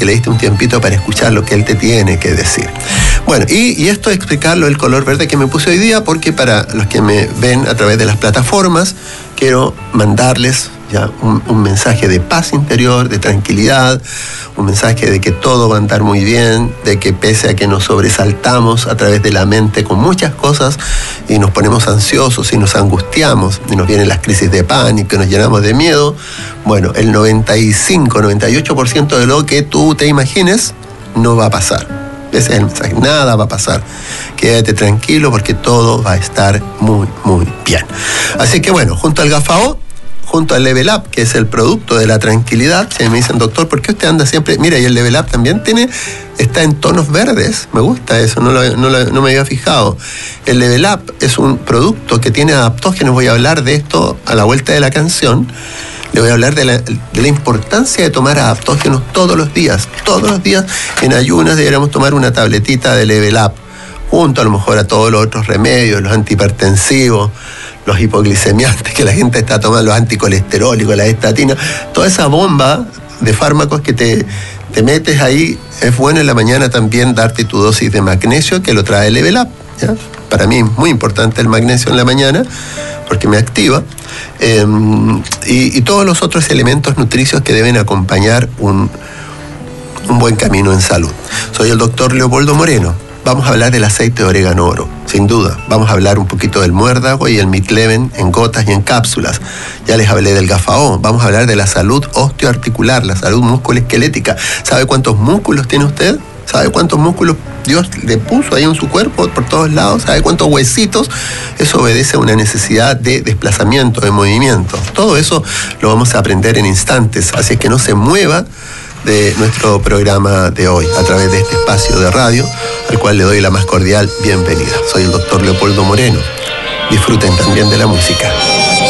porque le diste un tiempito para escuchar lo que él te tiene que decir. Bueno, y esto es explicarlo el color verde que me puse hoy día, porque para los que me ven a través de las plataformas, quiero mandarles ya un mensaje de paz interior, de tranquilidad, un mensaje de que todo va a andar muy bien, de que pese a que nos sobresaltamos a través de la mente con muchas cosas y nos ponemos ansiosos y nos angustiamos y nos vienen las crisis de pánico y nos llenamos de miedo, bueno, el 95-98% de lo que tú te imagines no va a pasar. Ese es el mensaje, nada va a pasar. Quédate tranquilo porque todo va a estar muy, muy bien. Así que bueno, junto al Gafao, junto al Level Up, que es el producto de la tranquilidad, si me dicen, doctor, ¿por qué usted anda siempre? Mira, y el Level Up también está en tonos verdes, me gusta eso, no me había fijado. El Level Up es un producto que tiene adaptógenos, voy a hablar de esto a la vuelta de la canción. Le voy a hablar de la importancia de tomar adaptógenos todos los días en ayunas deberíamos tomar una tabletita de Level Up, junto a lo mejor a todos los otros remedios, los antihipertensivos, los hipoglicemiantes que la gente está tomando, los anticolesterólicos, las estatinas, toda esa bomba de fármacos que te metes ahí. Es bueno en la mañana también darte tu dosis de magnesio, que lo trae Level Up, ¿ya? Para mí es muy importante el magnesio en la mañana porque me activa, y todos los otros elementos nutricios que deben acompañar un buen camino en salud. Soy el doctor Leopoldo Moreno. Vamos a hablar del aceite de orégano oro, sin duda. Vamos a hablar un poquito del muérdago y el Midleven en gotas y en cápsulas. Ya les hablé del Gafao. Vamos a hablar de la salud osteoarticular, la salud musculoesquelética. ¿Sabe cuántos músculos tiene usted? ¿Sabe cuántos músculos Dios le puso ahí en su cuerpo por todos lados? ¿Sabe cuántos huesitos? Eso obedece a una necesidad de desplazamiento, de movimiento. Todo eso lo vamos a aprender en instantes, así que no se mueva de nuestro programa de hoy a través de este espacio de radio, al cual le doy la más cordial bienvenida. Soy el doctor Leopoldo Moreno. Disfruten también de la música.